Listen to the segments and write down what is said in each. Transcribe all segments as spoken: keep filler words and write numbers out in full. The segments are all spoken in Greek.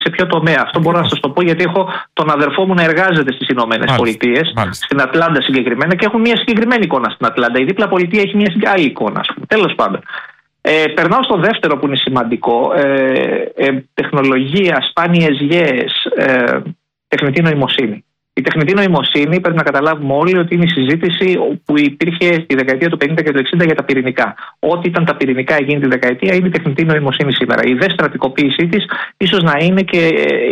σε ποιο τομέα. Αυτό μπορώ να σας το πω γιατί έχω τον αδερφό μου να εργάζεται στις Ηνωμένες Πολιτείες, στην Ατλάντα συγκεκριμένα, και έχουν μια συγκεκριμένη εικόνα στην Ατλάντα. Η δίπλα πολιτεία έχει μια άλλη εικόνα, ας πούμε. Τέλος πάντων. Ε, περνάω στο δεύτερο που είναι σημαντικό. Ε, ε, τεχνολογία, σπάνιες γέες, ε, τεχνητή νοημοσύνη. Η τεχνητή νοημοσύνη πρέπει να καταλάβουμε όλοι ότι είναι η συζήτηση που υπήρχε στη δεκαετία του πενήντα και του εξήντα για τα πυρηνικά. Ό,τι ήταν τα πυρηνικά εκείνη τη δεκαετία είναι η τεχνητή νοημοσύνη σήμερα. Η δε στρατικοποίησή της ίσως να είναι και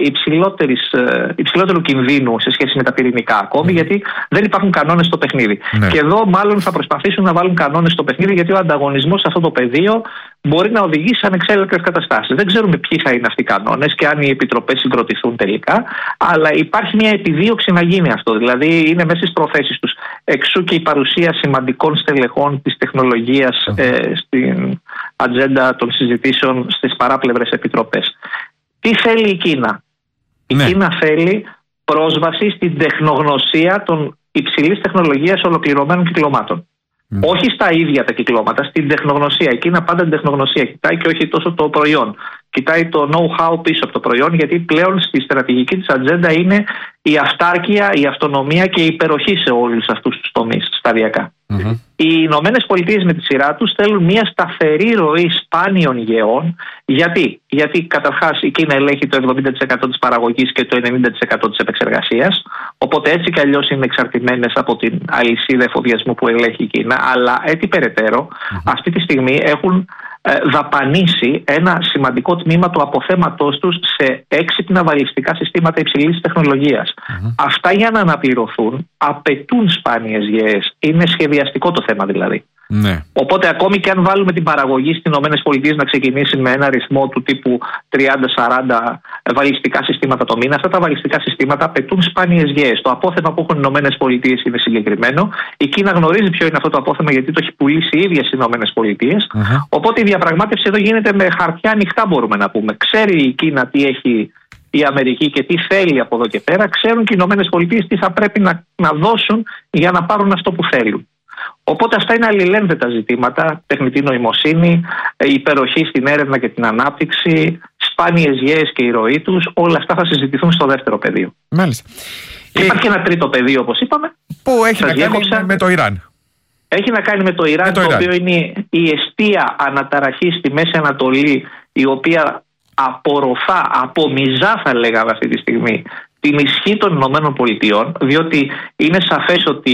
υψηλότερου κινδύνου σε σχέση με τα πυρηνικά ακόμη, γιατί δεν υπάρχουν κανόνες στο παιχνίδι. Ναι. Και εδώ μάλλον θα προσπαθήσουν να βάλουν κανόνες στο παιχνίδι, γιατί ο ανταγωνισμός σε αυτό το πεδίο μπορεί να οδηγήσει σε ανεξέλεγκτες καταστάσεις. Δεν ξέρουμε ποιοι θα είναι αυτοί οι κανόνες και αν οι επιτροπές συγκροτηθούν τελικά, αλλά υπάρχει μια επιδίωξη να γίνει αυτό. Δηλαδή είναι μέσα στις προθέσεις τους. Εξού και η παρουσία σημαντικών στελεχών της τεχνολογίας mm. ε, στην ατζέντα των συζητήσεων στις παράπλευρες επιτροπές. Τι θέλει η Κίνα? Ναι. Η Κίνα θέλει πρόσβαση στην τεχνογνωσία των υψηλής τεχνολογίας ολοκληρωμένων κυκλωμάτων. Mm. Όχι στα ίδια τα κυκλώματα, στην τεχνογνωσία. Η Κίνα πάντα την τεχνογνωσία κοιτάει και όχι τόσο το προϊόν. Κοιτάει το know-how πίσω από το προϊόν, γιατί πλέον στη στρατηγική της ατζέντα είναι η αυτάρκεια, η αυτονομία και η υπεροχή σε όλους αυτούς τους τομείς σταδιακά. Mm-hmm. Οι Ηνωμένες Πολιτείες με τη σειρά τους θέλουν μια σταθερή ροή σπάνιων γεών. Γιατί? Γιατί καταρχάς η Κίνα ελέγχει το εβδομήντα τοις εκατό της παραγωγής και το ενενήντα τοις εκατό της επεξεργασίας. Οπότε έτσι κι αλλιώς είναι εξαρτημένες από την αλυσίδα εφοδιασμού που ελέγχει η Κίνα. Αλλά έτσι περαιτέρω, mm-hmm. αυτή τη στιγμή έχουν δαπανίσει ένα σημαντικό τμήμα του αποθέματός τους σε έξυπνα βαλιστικά συστήματα υψηλής τεχνολογίας. Mm-hmm. Αυτά για να αναπληρωθούν απαιτούν σπάνιες γέες. Είναι σχεδιαστικό το θέμα δηλαδή. Ναι. Οπότε ακόμη και αν βάλουμε την παραγωγή στις ΗΠΑ να ξεκινήσει με ένα ρυθμό του τύπου τριάντα σαράντα βαλιστικά συστήματα το μήνα, αυτά τα βαλιστικά συστήματα απαιτούν σπάνιες γέες. Το απόθεμα που έχουν οι ΗΠΑ είναι συγκεκριμένο. Η Κίνα γνωρίζει ποιο είναι αυτό το απόθεμα, γιατί το έχει πουλήσει η ίδια στις ΗΠΑ. Mm-hmm. Οπότε η διαπραγμάτευση εδώ γίνεται με χαρτιά ανοιχτά, μπορούμε να πούμε. Ξέρει η Κίνα τι έχει η Αμερική και τι θέλει από εδώ και πέρα. Ξέρουν και οι ΗΠΑ τι θα πρέπει να, να δώσουν για να πάρουν αυτό που θέλουν. Οπότε αυτά είναι αλληλένδετα ζητήματα, τεχνητή νοημοσύνη, υπεροχή στην έρευνα και την ανάπτυξη, σπάνιες γέες και η ροή τους, όλα αυτά θα συζητηθούν στο δεύτερο πεδίο. Μάλιστα. Και υπάρχει ε... ένα τρίτο πεδίο, όπως είπαμε. Που έχει να κάνει με το Ιράν. Έχει να κάνει με το Ιράν, με το, το Ιράν. οποίο είναι η εστία αναταραχή στη Μέση Ανατολή, η οποία απορροφά, απομυζά θα λέγαμε αυτή τη στιγμή, την ισχύ των Ηνωμένων Πολιτειών, διότι είναι σαφές ότι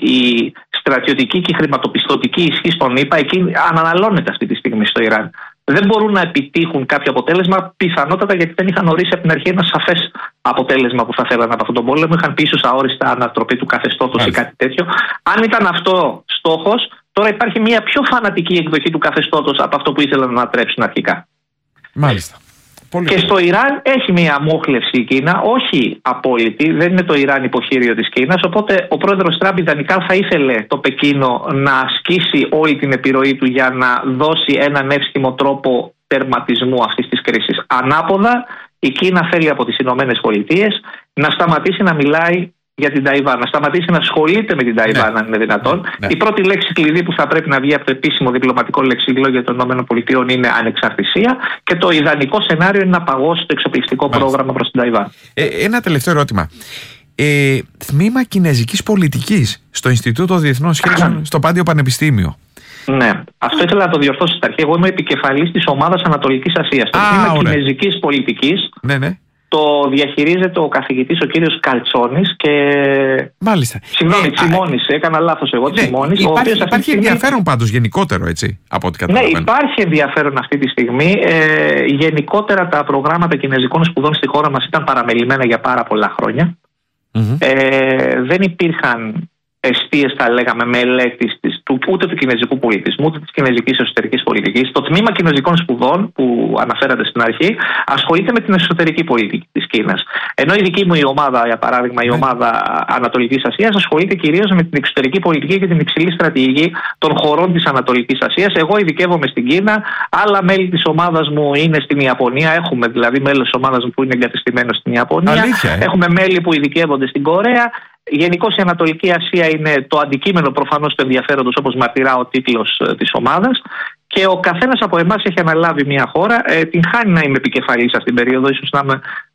η στρατιωτική και η χρηματοπιστωτική ισχύ στον ΗΠΑ εκεί αναναλώνεται αυτή τη στιγμή στο Ιράν. Δεν μπορούν να επιτύχουν κάποιο αποτέλεσμα, πιθανότατα γιατί δεν είχαν ορίσει από την αρχή ένα σαφές αποτέλεσμα που θα θέλανε από αυτόν τον πόλεμο. Είχαν πει ίσως αόριστα ανατροπή του καθεστώτος ή κάτι τέτοιο. Αν ήταν αυτό στόχος, τώρα υπάρχει μια πιο φανατική εκδοχή του καθεστώτος από αυτό που ήθελαν να ανατρέψουν αρχικά. Μάλιστα. Πολύ και στο Ιράν έχει μια μόχλευση η Κίνα, όχι απόλυτη, δεν είναι το Ιράν υποχείριο της Κίνας. Οπότε ο πρόεδρος Τραμπ ιδανικά θα ήθελε το Πεκίνο να ασκήσει όλη την επιρροή του για να δώσει έναν εύστιμο τρόπο τερματισμού αυτής της κρίσης. Ανάποδα, η Κίνα θέλει από τις Ηνωμένες Πολιτείες να σταματήσει να μιλάει για την Ταϊβάν, να σταματήσει να ασχολείται με την Ταϊβάν, ναι, αν είναι δυνατόν. Ναι. Η πρώτη λέξη κλειδί που θα πρέπει να βγει από το επίσημο διπλωματικό λεξιλόγιο των ΗΠΑ είναι ανεξαρτησία, και το ιδανικό σενάριο είναι να παγώσει το εξοπλιστικό Μάλιστα. πρόγραμμα προς την Ταϊβάν. Ε, ένα τελευταίο ερώτημα. Ε, τμήμα κινέζικης πολιτικής στο Ινστιτούτο Διεθνών Σχέσεων στο Πάντιο Πανεπιστήμιο. Ναι, αυτό ήθελα να το διορθώσω στην αρχή. Εγώ είμαι επικεφαλής της ομάδας Ανατολικής Ασίας. Το τμήμα κινέζικης πολιτικής. Ναι, ναι. Το διαχειρίζεται ο καθηγητής ο κύριος Καλτσόνης και... Μάλιστα. Συγγνώμη, ε, Τσιμώνης, ε, έκανα λάθος εγώ, ναι, Τσιμώνης. Υπάρχει, ο οποίος υπάρχει στιγμή... ενδιαφέρον πάντως γενικότερο, έτσι, από ό,τι καταλαβαίνω. Ναι, υπάρχει ενδιαφέρον αυτή τη στιγμή. Ε, γενικότερα τα προγράμματα κινέζικων σπουδών στη χώρα μας ήταν παραμελημένα για πάρα πολλά χρόνια. Mm-hmm. Ε, δεν υπήρχαν εστίες, θα λέγαμε, μελέτης της, του, ούτε του κινέζικου πολιτισμού, ούτε της κινέζικης εσωτερικής πολιτικής. Το τμήμα κινέζικων σπουδών που αναφέρατε στην αρχή ασχολείται με την εσωτερική πολιτική της Κίνας. Ενώ η δική μου η ομάδα, για παράδειγμα, η ομάδα Ανατολικής Ασίας, ασχολείται κυρίως με την εξωτερική πολιτική και την υψηλή στρατηγική των χωρών της Ανατολικής Ασίας. Εγώ ειδικεύομαι στην Κίνα, άλλα μέλη της ομάδας μου είναι στην Ιαπωνία. Έχουμε δηλαδή μέλος της ομάδας μου που είναι εγκατεστημένο στην Ιαπωνία. Αλήθεια, ε? Έχουμε μέλη που ειδικεύονται στην Κορέα. Γενικώς η Ανατολική Ασία είναι το αντικείμενο προφανώς του ενδιαφέροντος, όπως μαρτυρά ο τίτλος της ομάδας, Και ο καθένας από εμάς έχει αναλάβει μια χώρα. Ε, την χάνει να είμαι επικεφαλής αυτήν την περίοδο, ίσως να είμαι